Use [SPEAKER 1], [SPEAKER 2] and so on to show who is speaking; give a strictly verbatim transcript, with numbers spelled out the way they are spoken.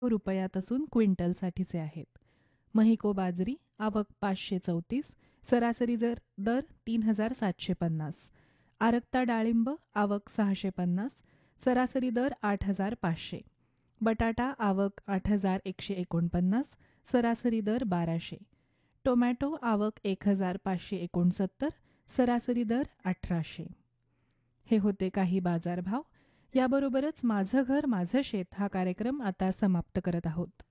[SPEAKER 1] रुपयात असून क्विंटलसाठीचे आहेत. महिको बाजरी आवक पाचशे चौतीस, सरासरी दर दर तीन हजार सातशे पन्नास. आरक्ता डाळिंब आवक सहाशे पन्नास, सरासरी दर आठ हजार पाचशे. बटाटा आवक आठ हजार एकशे एकोणपन्नास, सरासरी दर बाराशे. टोमॅटो आवक एक हजार पाचशे एकोणसत्तर, सरासरी दर अठराशे. हे होते काही बाजारभाव. याबरोबरच माझं घर माझं शेत हा कार्यक्रम आता समाप्त करत आहोत.